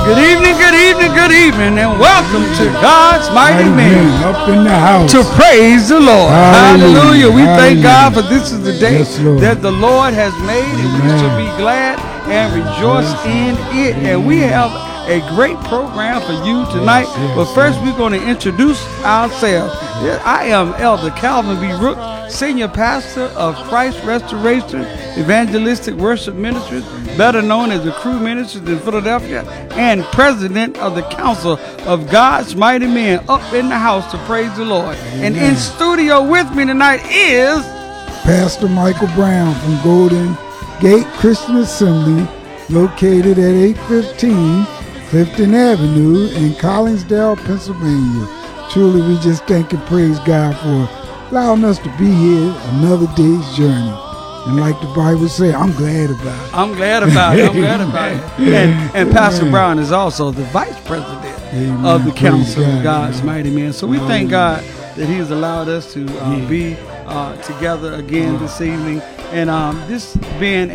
good evening, and welcome to God's Mighty Men up in the house to praise the Lord. Hallelujah. We thank God for this is the day that the Lord has made, and we should be glad and rejoice in it. And we have a great program for you tonight. But first, we're going to introduce ourselves. I am Elder Calvin B. Rook, Senior Pastor of Christ Restoration Evangelistic Worship Ministries, better known as the Crew Ministries in Philadelphia, and President of the Council of God's Mighty Men up in the house to praise the Lord. Amen. And in studio with me tonight is Pastor Michael Brown from Golden Gate Christian Assembly, located at 815 Clifton Avenue in Collinsdale, Pennsylvania. Truly, we just thank and praise God for allowing us to be here another day's journey. And like the Bible says, I'm glad about it. I'm glad about it. And Pastor Brown is also the Vice President of the Council of God's Mighty Men. So we thank God that He has allowed us to be together again this evening. And this being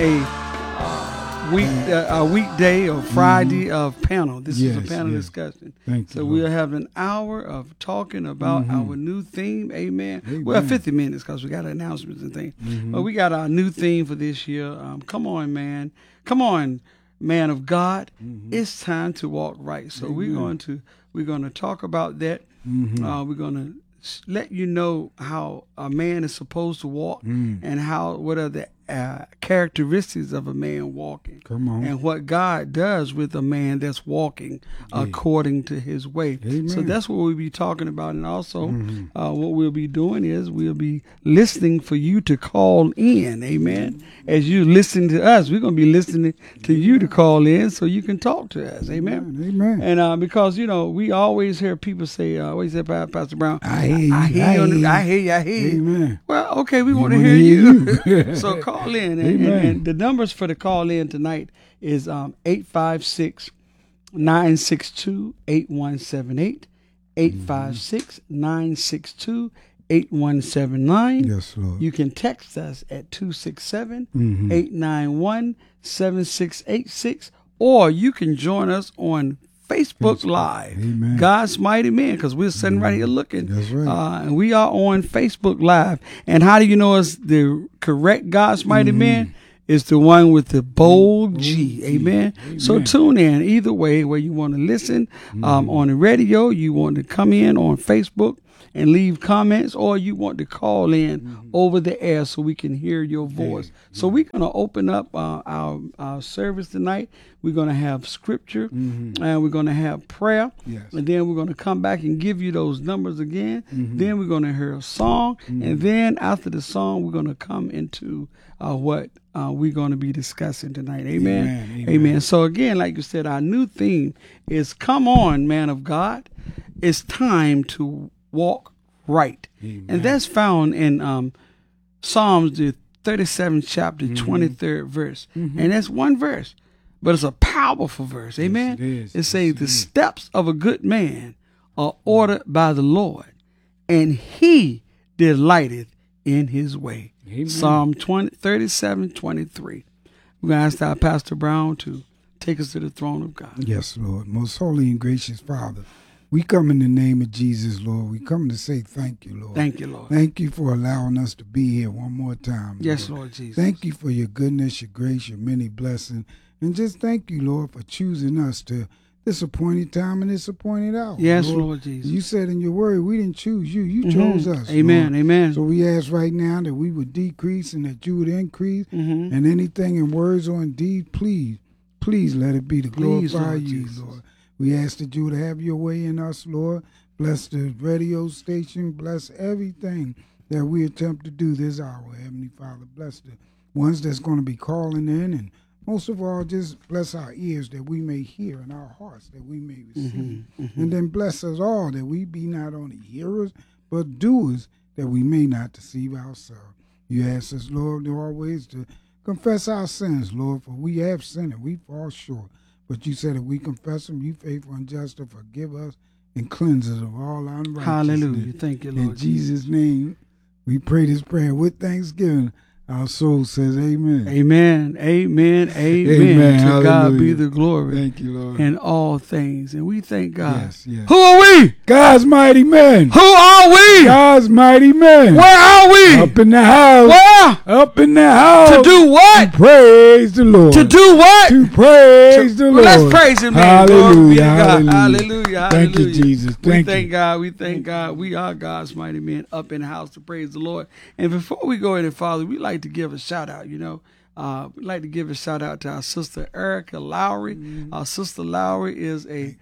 a weekday or Friday of panel. This is a panel discussion. So we'll have an hour of talking about our new theme. Amen. Well, 50 minutes because we got announcements and things. But we got our new theme for this year. Come on, man. Come on, man of God. It's time to walk right. So we're going to talk about that. We're going to let you know how a man is supposed to walk and what are the characteristics of a man walking. Come on. And what God does with a man that's walking according to His way. Amen. So that's what we'll be talking about. And also what we'll be doing is we'll be listening for you to call in. Amen. As you listen to us, we're going to be listening to you to call in so you can talk to us. Amen. Amen. And because, we always hear people say, always say, Pastor Brown, I hear you. Amen. Well, okay, we want to hear you. So call in. And the numbers for the call in tonight is 856-962-8178, 856-962-8179. Yes, Lord. You can text us at 267-891-7686, or you can join us on Facebook Live. Amen. God's Mighty Men, because we're sitting right here looking. That's right. And we are on Facebook Live. And how do you know it's the correct God's Mighty Men? It's the one with the bold G. Amen. So tune in either way, where you want to listen on the radio, you want to come in on Facebook and leave comments, or you want to call in over the air so we can hear your voice. So we're going to open up our service tonight. We're going to have scripture, and we're going to have prayer, and then we're going to come back and give you those numbers again. Then we're going to hear a song, and then after the song, we're going to come into what we're going to be discussing tonight. Amen. Amen. So again, like you said, our new theme is "Come on, man of God. It's time to walk right." And that's found in Psalms, the 37th chapter, 23rd verse. And that's one verse, but it's a powerful verse. Amen. Yes, it says, "The steps of a good man are ordered by the Lord, and He delighteth in His way." Amen. Psalm 37:23. We're going to ask our Pastor Brown to take us to the throne of God. Yes, Lord. Most holy and gracious Father, we come in the name of Jesus, Lord. We come to say thank you, Lord. Thank you, Lord. Thank you for allowing us to be here one more time, Lord. Yes, Lord Jesus. Thank you for your goodness, your grace, your many blessings. And just thank you, Lord, for choosing us to this appointed time and this appointed hour. Yes, Lord Jesus. You said in your word, we didn't choose you. You chose us. Amen. Lord. Amen. So we ask right now that we would decrease and that you would increase. And anything in words or in deed, please let it be to glorify you, Lord. We ask that you would have your way in us, Lord. Bless the radio station. Bless everything that we attempt to do this hour, Heavenly Father. Bless the ones that's going to be calling in. And most of all, just bless our ears that we may hear and our hearts that we may receive. And then bless us all that we be not only hearers, but doers, that we may not deceive ourselves. You ask us, Lord, always to confess our sins, Lord, for we have sinned and we fall short. But you said if we confess them, you faithful and just to forgive us and cleanse us of all unrighteousness. Hallelujah. Thank you, Lord. In Jesus' name, we pray this prayer with thanksgiving. Our soul says amen. Amen. Amen. Amen. Amen. To Hallelujah. God be the glory. Thank you, Lord. In all things. And we thank God. Yes, yes. Who are we? God's mighty men. Who are we? God's mighty men. Where are we? Up in the house. Where? Up in the house. To do what? To praise the Lord. To do what? To praise the Lord. Let's praise him, man. Hallelujah. Hallelujah. Hallelujah. Thank you, Jesus. We thank God. We thank God. We are God's mighty men up in the house to praise the Lord. And before we go any farther, we like to give a shout out, we'd like to give a shout out to our sister Erica Lowry. Our sister Lowry is a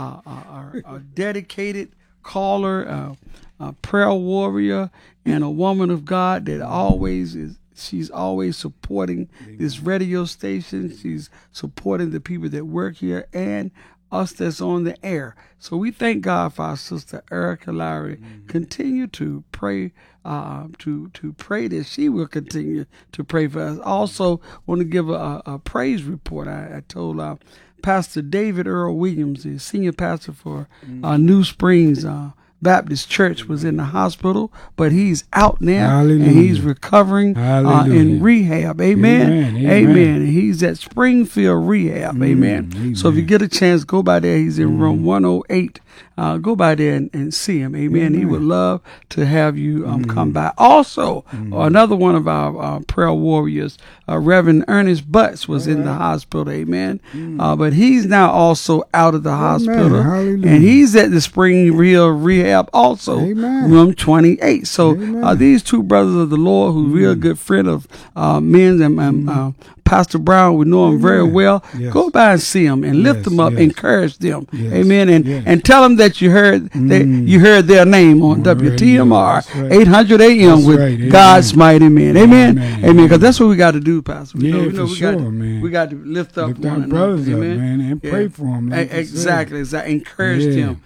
dedicated caller, a prayer warrior, and a woman of God that she's always supporting this radio station. She's supporting the people that work here and us that's on the air. So we thank God for our sister Erica Lowry. Continue to pray, to pray that she will continue to pray for us. Also want to give a praise report. I told Pastor David Earl Williams, the senior pastor for New Springs Baptist Church, was in the hospital, but he's out now. Hallelujah. And he's recovering in rehab. Amen. Amen. And he's at Springfield Rehab. Amen. So if you get a chance, go by there. He's in room 108. Go by there and see him. Amen. He would love to have you come by. Also, another one of our prayer warriors, Reverend Ernest Butts, was in the hospital. Amen. But he's now also out of the hospital. And he's at the Springfield Rehab also, room 28. So these two brothers of the Lord, who's real good friend of men's and Pastor Brown, we know him very well. Go by and see him and lift them up, encourage them. Amen. And tell them that you heard their name on WTMR 800 AM with God's mighty men. Amen. Amen. Because that's what we got to do, Pastor. We got to lift up one brothers another. up, man, and pray for them. Like exactly. Encourage them.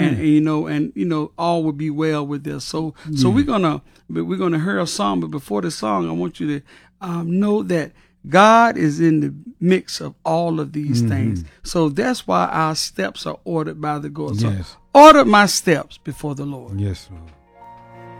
And all will be well with this. So we're gonna hear a song, but before the song, I want you to know that God is in the mix of all of these things. So that's why our steps are ordered by the God. So order my steps before the Lord. Yes, Lord.